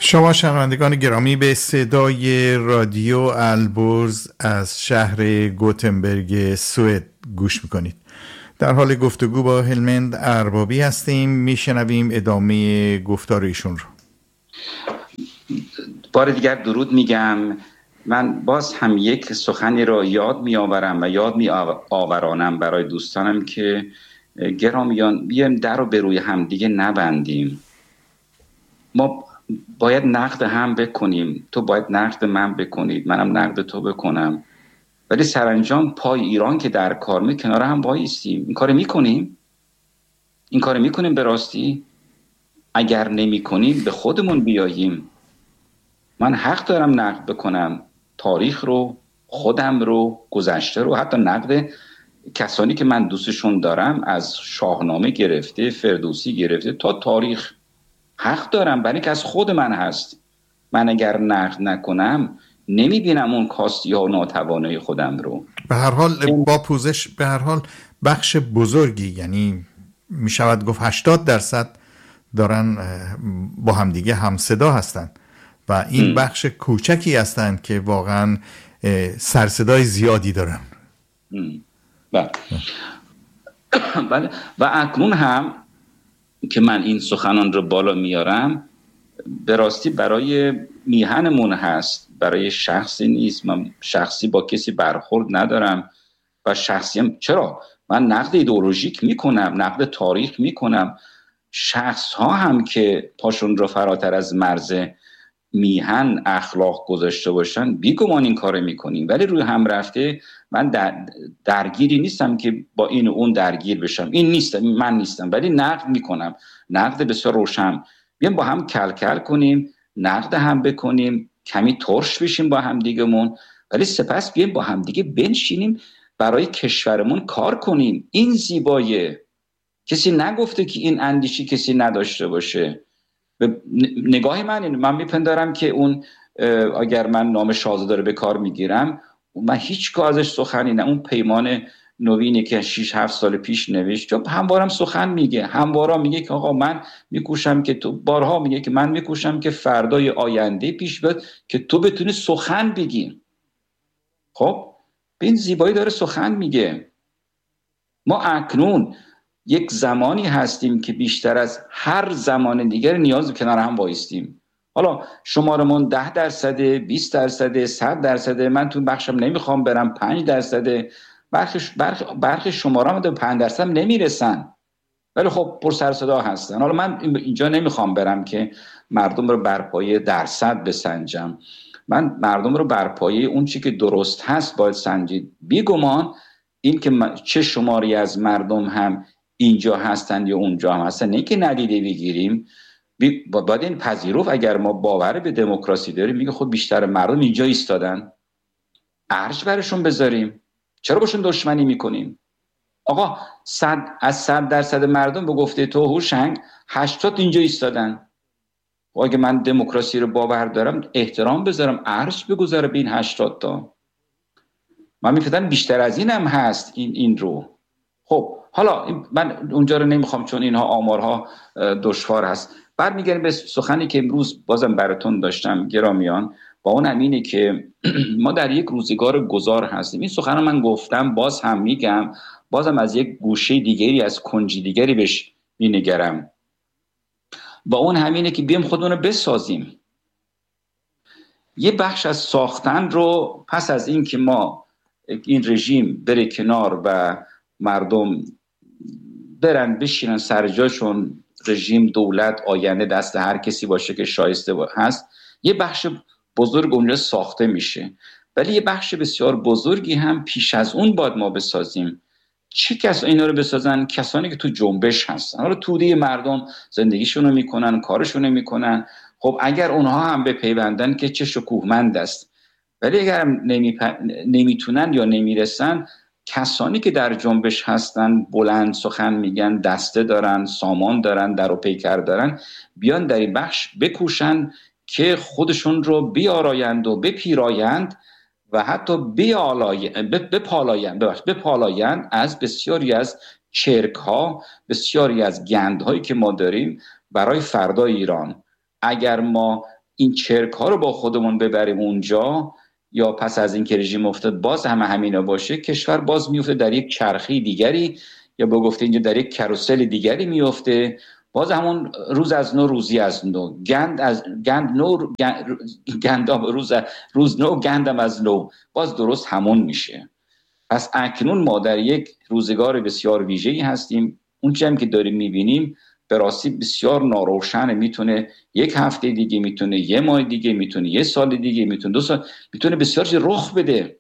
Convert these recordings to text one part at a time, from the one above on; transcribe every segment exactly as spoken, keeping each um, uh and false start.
شما شنوندگان گرامی به صدای رادیو البرز از شهر گوتنبرگ سوئد گوش میکنید. در حال گفتگو با هلمند اربابی هستیم. میشنویم ادامه گفتار ایشون رو. بار دیگر درود میگم. من باز هم یک سخنی را یاد می آورم و یاد می آورانم برای دوستانم که گرامیان بیایم در رو به روی هم دیگه نبندیم. ما باید نقد هم بکنیم، تو باید نقد من بکنید، منم نقد تو بکنم، ولی سرانجام پای ایران که در کار می کنار هم وایسیم. این کار میکنیم؟ این کار میکنیم به راستی؟ اگر نمی کنیم به خودمون بیاییم. من حق دارم نقد بکنم تاریخ رو، خودم رو، گذشته رو، حتی نقد کسانی که من دوستشون دارم، از شاهنامه گرفته، فردوسی گرفته تا تاریخ. حق دارم، برای که از خود من هست. من اگر نقد نکنم نمیبینم اون کاستی ها و ناتوانای خودم رو. به هر حال با پوزش به هر حال بخش بزرگی، یعنی میشود گفت هشتاد درصد دارن با همدیگه همصدا هستن و این ام. بخش کوچکی هستن که واقعا سرصدای زیادی دارن. بله. بله. و اکنون هم که من این سخنان رو بالا میارم به راستی برای میهنمون هست، برای شخصی نیست. من شخصی با کسی برخورد ندارم و شخصی هم چرا؟ من نقد ایدئولوژیک میکنم، نقد تاریخ میکنم. شخص ها هم که پاشون رو فراتر از مرز میهن اخلاق گذاشته باشن بیگمان این کار میکنیم، ولی روی هم رفته من در درگیری نیستم که با این و اون درگیر بشم. این نیستم، من نیستم، ولی نقد میکنم، نقد بسیار روشن. بیایم با هم کل کل کنیم، نقد هم بکنیم، کمی ترش بشیم با هم دیگه‌مون، ولی سپس بیایم با هم دیگه بنشینیم برای کشورمون کار کنیم. این زیبایه. کسی نگفته که این اندیشی کسی نداشته باشه. به نگاه من اینه، من میپندارم که اون اگر من نام شاهزاده رو به کار میگیرم، من هیچگاه ازش سخنی نه. اون پیمان نوینی که شش هفت سال پیش نوشت، چون هموارم سخن میگه، هموارا میگه که آقا من میکوشم که تو، بارها میگه که من میکوشم که فردای آینده پیش بیاد که تو بتونی سخن بگی. خب به این زیبایی داره سخن میگه. ما اکنون یک زمانی هستیم که بیشتر از هر زمان دیگر نیاز به کنار هم وایستیم. حالا شمارمون ده درصده، بیست درصده، صد درصده، من تو بخشم نمیخوام برم، پنج درصده، برخی برخی برخی شمارام به پنج درصد نمیرسن، ولی خب پر سر صدا هستن. حالا من اینجا نمیخوام برم که مردم رو بر پایه درصد بسنجم. من مردم رو بر پایه اون چی که درست هست باید سنجید. بیگمان این که چه شماری از مردم هم اینجا هستند یا اونجا هم هستند، نه که ندیده بگیریم. باید این پذیرفت. اگر ما باور به دموکراسی داریم، میگه خود بیشتر مردم اینجا ایستادن، ارج برشون بذاریم. چرا باشون دشمنی میکنیم؟ آقا صد از صد درصد مردم به گفته تو هوشنگ هشتاد اینجا ایستادن. و اگه من دموکراسی رو باور دارم، احترام بذارم، ارج بگذارم به این هشتاد تا. من میفهمم بیشتر از این هم هست این این رو. خب حالا من اونجا رو نمیخوام چون اینها آمارها دشوار هست. برمیگردیم به سخنی که امروز بازم براتون داشتم گرامیان، با اون همینه که ما در یک روزگار گذار هستیم. این سخن رو من گفتم، باز هم میگم، بازم از یک گوشه دیگری، از کنجی دیگری بهش مینگرم. با اون همینه که بیام خودمون رو بسازیم. یه بخش از ساختن رو پس از این که ما این رژیم بره کنار و مردم برن بشینن سر جاشون، رژیم، دولت، آینده دست هر کسی باشه که شایسته هست، یه بخش بزرگ اونجا ساخته میشه. ولی یه بخش بسیار بزرگی هم پیش از اون باید ما بسازیم. چه کس اینا رو بسازن؟ کسانی که تو جنبش هستن، حالا توده مردم زندگیشون رو میکنن، کارشون رو میکنن. خب اگر اونها هم به پیوندن که چه شکوهمند است. ولی اگر نمی پ... نمیتونن یا نمیرسن، کسانی که در جنبش هستن، بلند سخن میگن، دسته دارن، سامان دارن، در و پیکر دارن، بیان در این بخش بکوشن که خودشون رو بیارایند و بپیرایند و حتی بیالایند، بپالایند بپالایند از بسیاری از چرک ها، بسیاری از گند هایی که ما داریم برای فردای ایران. اگر ما این چرک ها رو با خودمون ببریم اونجا، یا پس از این که رژیم افتاد باز همه همینا باشه، کشور باز میفته در یک چرخی دیگری، یا با گفته اینجا در یک کاروسل دیگری میفته، باز همون روز از نو روزی از نو، گند از گند نو گند, گند روز روز نو گندم از نو، باز درست همون میشه. پس اکنون ما در یک روزگار بسیار ویژه‌ای هستیم. اون چیزی که داریم میبینیم به راستی بسیار ناروشنه، میتونه یک هفته دیگه، میتونه یه ماه دیگه، میتونه یه سال دیگه، میتونه دو سال، میتونه بسیار چیز رخ بده.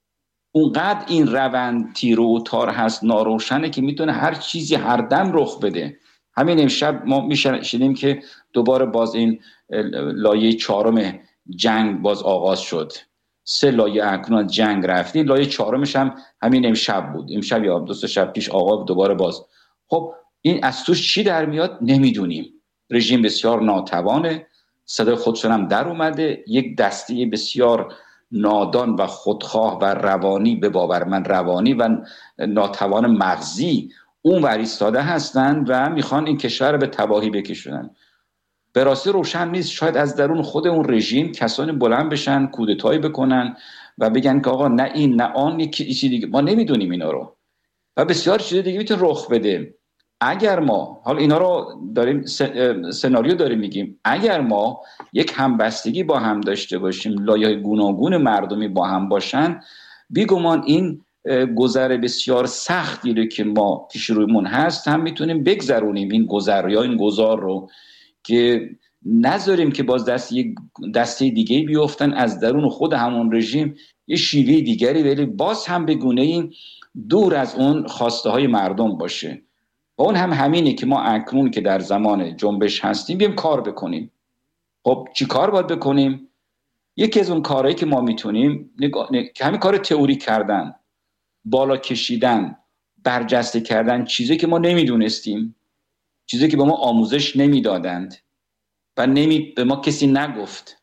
اونقدر این روند تیرو و تار هست، ناروشنه که میتونه هر چیزی هر دم رخ بده. همین امشب ما میشنیدیم که دوباره باز این لایه چهارم جنگ باز آغاز شد. سه لایه اکنون جنگ رفتیم، لایه چهارمش هم همین امشب بود، امشب یا دو سه شب پیش آغاز دوباره باز. خب این از توش چی در میاد نمیدونیم. رژیم بسیار ناتوانه، صدای خودشون هم در اومده، یک دسته بسیار نادان و خودخواه و روانی، به باور من روانی و ناتوان مغزی اون ور ایستاده هستن و میخوان این کشور رو به تباهی بکشونن. به راستی روشن نیست، شاید از درون خود اون رژیم کسانی بلند بشن کودتایی بکنن و بگن که آقا نه این نه آن، یکی چیزی دیگه، ما نمیدونیم اینا رو، و بسیار چیز دیگه میتونه رخ بده. اگر ما حالا اینا رو داریم سناریو داریم میگیم، اگر ما یک همبستگی با هم داشته باشیم، لایه‌های گوناگون مردمی با هم باشن، بیگمان این گذر بسیار سختی رو که ما پیش رویمون هست هم میتونیم بگذرونیم، این گذر یا این گذار رو، که نذاریم که باز دست یک دسته دیگه بیفتن از درون خود همون رژیم یه شیوه دیگری، ولی باز هم به گونه‌ای دور از اون خواسته های مردم باشه. و اون هم همینه که ما اکنون که در زمان جنبش هستیم بیایم کار بکنیم. خب چی کار باید بکنیم؟ یکی از اون کارهایی که ما میتونیم نگاه... نگ... همین کار تئوری کردن، بالا کشیدن، برجسته کردن چیزی که ما نمیدونستیم، چیزی که به ما آموزش نمیدادند و نمی... به ما کسی نگفت.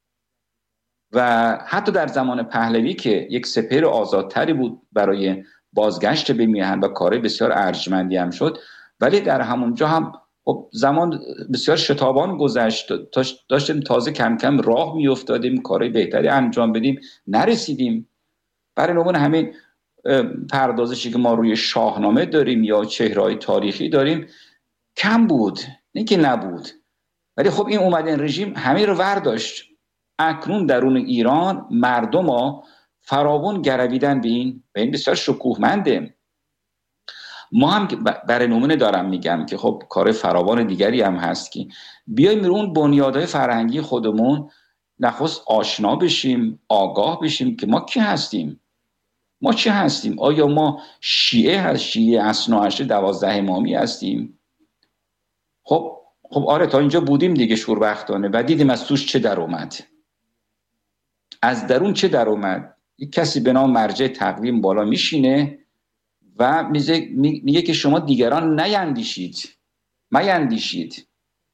و حتی در زمان پهلوی که یک سپهر آزادتری بود برای بازگشت به میهن و کار بسیار ارجمندی هم شد، ولی در همونجا هم زمان بسیار شتابان گذشت، داشتیم تازه کم کم راه میافتادیم، کارهای بهتری انجام بدیم، نرسیدیم. برای نمونه همین پردازشی که ما روی شاهنامه داریم یا چهره‌های تاریخی داریم کم بود، نه که نبود، ولی خب این اومدن رژیم همین رو ورداشت. اکنون درون ایران مردم ها فراوان گرویدن به این و این بسیار شکوهمنده. ما هم برای نمونه دارم میگم که خب کار فراوان دیگری هم هست که بیایم رو اون بنیادهای فرهنگی خودمون نخست آشنا بشیم، آگاه بشیم که ما کی هستیم، ما چه هستیم. آیا ما شیعه هست، شیعه اثناعشر دوازده امامی هستیم؟ خب خب آره تا اینجا بودیم دیگه شوربختانه و دیدیم از توش چه در اومد، از درون چه در اومد. یک کسی به نام مرجع تقویم بالا میشینه و میگه که شما دیگران نیندیشید، میندیشید.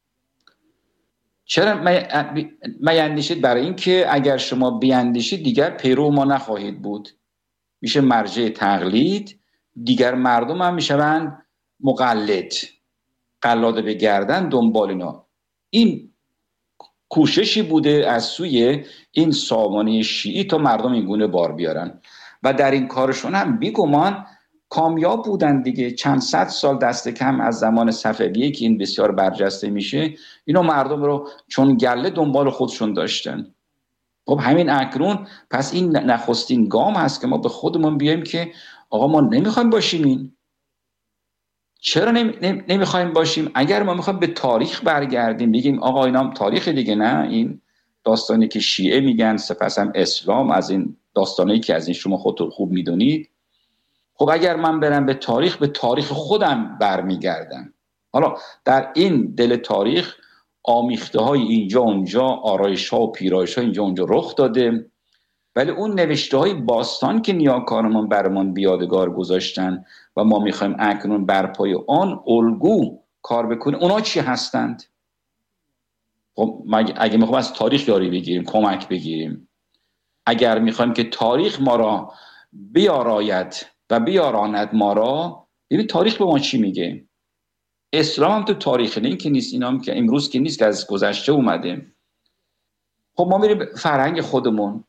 چرا میندیشید؟ برای این که اگر شما بیندیشید دیگر پیرو ما نخواهید بود. میشه مرجع تقلید، دیگر مردم هم میشوند مقلد، قلاده به گردن دنبال اینا. این کوششی بوده از سوی این سامانه شیعی تا مردم این گونه بار بیارن و در این کارشون هم بیگمان کامیاب بودن دیگه. چند صد سال دست کم از زمان صفویه که این بسیار برجسته میشه، اینا مردم رو چون گله دنبال خودشون داشتن. خب همین اکنون پس این نخستین گام هست که ما به خودمون بیایم که آقا ما نمیخوایم باشیم. این چرا نمیخوایم باشیم؟ اگر ما میخوایم به تاریخ برگردیم بگیم آقا اینا تاریخ دیگه، نه این داستانی که شیعه میگن سپس هم اسلام، از این داستانی که از این شما خودتون خوب میدونید. خب اگر من برم به تاریخ، به تاریخ خودم برمیگردم. حالا در این دل تاریخ آمیخته های اینجا اونجا، آرایش ها و پیرایش ها اینجا اونجا رخ داده، ولی اون نوشته های باستان که نیاکانمون برمان بیادگار گذاشتن و ما میخوایم اکنون برپای آن الگو کار بکنیم، اونا چی هستند؟ خب اگه میخوایم از تاریخ یاری بگیریم، کمک بگیریم، اگر میخوایم که تاریخ ما را بیاراید و بیاراند ما را، ببین تاریخ به ما چی میگه. اسلام هم تو تاریخ، نه این که نیست، اینا هم که امروز که نیست که از گذشته اومده. خب ما میریم فرهنگ خودمون،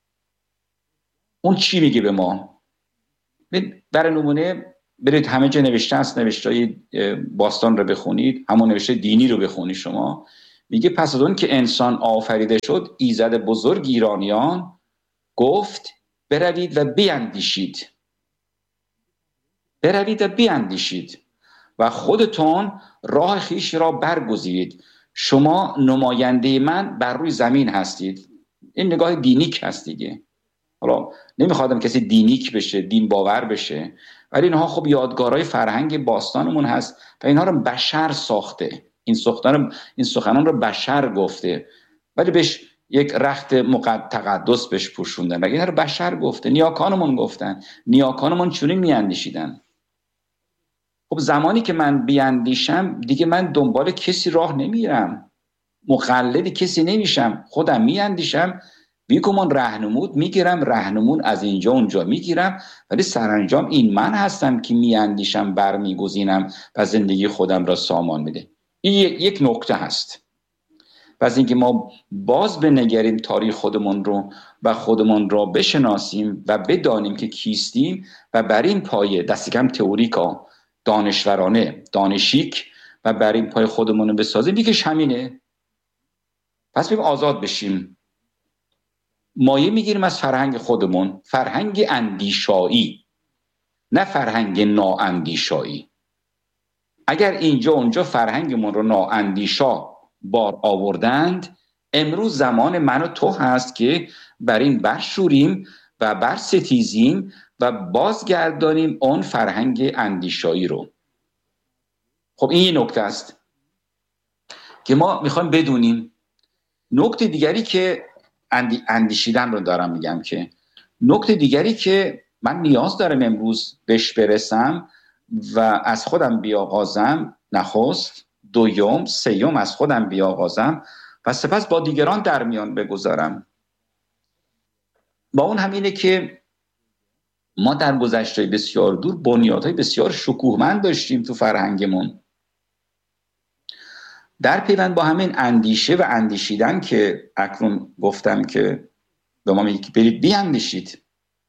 اون چی میگه به ما؟ برای نمونه برید همه جا نوشته است، نوشته‌های باستان رو بخونید، همون نوشته دینی رو بخونید شما، میگه پس از اون که انسان آفریده شد، ایزد بزرگ ایرانیان گفت بروید و بیاندیشید، بروید و بیاندیشید و خودتون راه خیش را برگزیدید، شما نماینده من بر روی زمین هستید. این نگاه دینیک هست دیگه. حالا نمیخوادم کسی دینیک بشه، دین باور بشه، ولی اینها خب یادگارهای فرهنگ باستانمون هست و اینها رو بشر ساخته، این سخنان این سخنان رو بشر گفته، ولی بهش یک رخت مقد تقدس بهش پوشوندن. اینها رو بشر گفته، نیاکانمون گفتن، نیاکانمون چونین میاندیشیدن. خب زمانی که من بیاندیشم دیگه من دنبال کسی راه نمیرم، مقلد کسی نمیشم، خودم میاندیشم، بیگمان راهنمود میگیرم، راهنمون از اینجا اونجا میگیرم، ولی سرانجام این من هستم که میاندیشم، برمیگزینم و زندگی خودم را سامان میده. این یک نکته هست. پس اینکه ما باز بنگریم تاریخ خودمون رو و خودمون را بشناسیم و بدانیم که کیستیم و بر این پایه دست کم تئوریکا، دانشورانه، دانشیک و بر این پای خودمون رو بسازیم، بیکش همینه. پس بیم آزاد بشیم، مایه میگیریم از فرهنگ خودمون، فرهنگ اندیشایی، نه فرهنگ نااندیشایی. اگر اینجا اونجا فرهنگمون رو نااندیشا بار آوردند، امروز زمان من و تو هست که بر این برشوریم و برستیزیم و بازگردانیم اون فرهنگ اندیشایی رو. خب این یه نکته است که ما میخوایم بدونیم. نکته دیگری که اندی اندیشیدن رو دارم میگم که نکته دیگری که من نیاز دارم امروز بهش برسم و از خودم بیاغازم، نخست، دوم، سیوم از خودم بیاغازم و سپس با دیگران در میان بگذارم. با اون همینه که ما در گذشته بسیار دور بنیادهای بسیار شکوهمند داشتیم تو فرهنگمون. در پیوند با همین اندیشه و اندیشیدن که اکنون گفتم که به ما میگه که برید بیاندیشید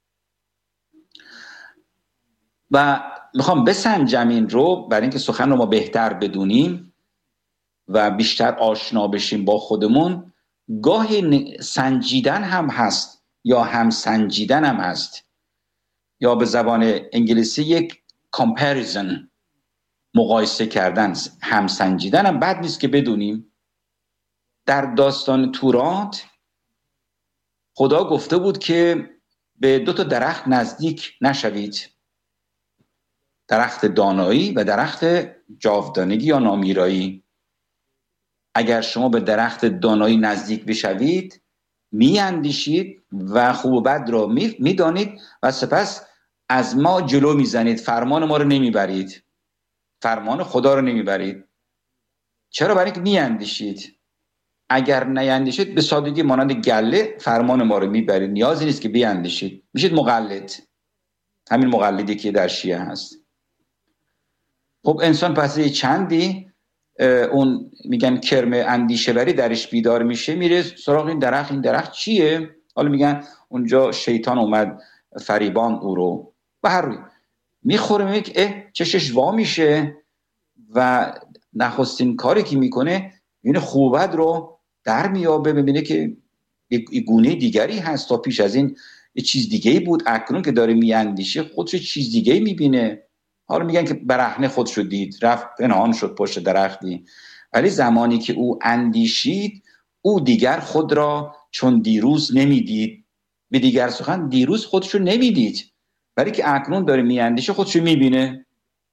و میخوام بسنجم این رو برای اینکه سخن رو ما بهتر بدونیم و بیشتر آشنا بشیم با خودمون. گاهی سنجیدن هم هست یا هم سنجیدن هم هست، یا به زبان انگلیسی یک comparison، مقایسه کردن. هم سنجیدن هم بد نیست که بدونیم. در داستان تورات خدا گفته بود که به دو تا درخت نزدیک نشوید، درخت دانایی و درخت جاودانگی یا نامیرایی. اگر شما به درخت دانایی نزدیک بشوید میاندیشید و خوب و بد را میدانید و سپس از ما جلو میزنید، فرمان ما رو نمیبرید، فرمان خدا رو نمیبرید. چرا؟ برای اینکه میاندیشید. اگر نیاندیشید به سادگی مانند گله فرمان ما رو میبرید، نیازی نیست که بیاندیشید، میشید مقلد. همین مقلدی که در شیعه هست. خب انسان پس چندی اون میگن کرم اندیشه بری درش بیدار میشه، میره سراغ این درخت. این درخت چیه؟ حالا میگن اونجا شیطان اومد فریبان او رو و هر روی میخوره، میگه اه چشش وا میشه و نخستین کاری که میکنه اینه خوبت رو در میابه، ببینه که یک گونه دیگری هست، تا پیش از این یه چیز دیگه‌ای بود، اکنون که داره میاندیشه خودشو چیز دیگه‌ای میبینه. حالا میگن که برهنه خودشو دید، رفت پنهان شد پشت درختی، ولی زمانی که او اندیشید او دیگر خود را چون دیروز نمیدید، به دیگر سخن دیروز خودشو نمیدید، برای که اکنون داره میاندیشه خودشو میبینه.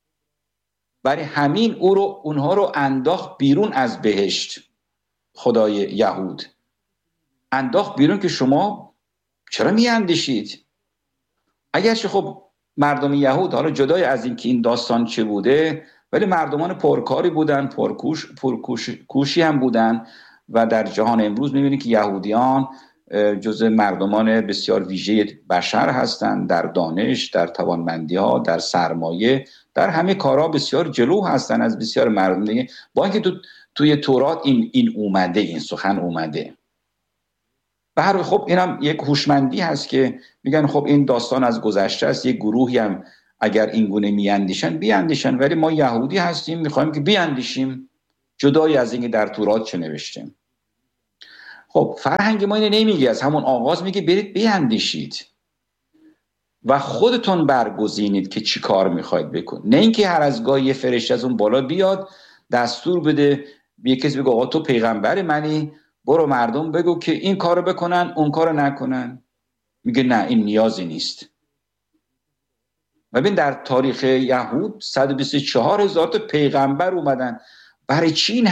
برای همین او رو اونها رو انداخت بیرون از بهشت. خدای یهود انداخت بیرون که شما چرا میاندیشید؟ اگرچه خب مردم یهود، حالا جدای از این که این داستان چه بوده، ولی مردمان پرکاری بودن، پرکوش پرکوش کوشی هم بودن و در جهان امروز میبینید که یهودیان جزء مردمان بسیار ویژه بشر هستند، در دانش، در توانمندی ها، در سرمایه، در همه کارها بسیار جلو هستند از بسیار مردم دیگه. با اینکه تو توی تورات این این اومده، این سخن اومده. بر خب اینم یک هوشمندی هست که میگن خب این داستان از گذشته است، یک گروهی هم اگر این گونه میاندیشن بیاندیشن، ولی ما یهودی هستیم میخوایم که بیاندیشیم جدای از اینکه در تورات چه نوشته. خب فرهنگ ما اینو نمیگه، از همون آغاز میگه برید بیاندیشید و خودتون برگزینید که چی کار میخواید بکن، نه اینکه هر از گاهی یه فرشته از اون بالا بیاد دستور بده به کسی بگه آقا تو پیغمبر منی، برو مردم بگو که این کارو بکنن اون کارو نکنن. میگه نه این نیازی نیست. ببین در تاریخ یهود صد و بیست و چهار هزار تا پیغمبر اومدن، برای چی این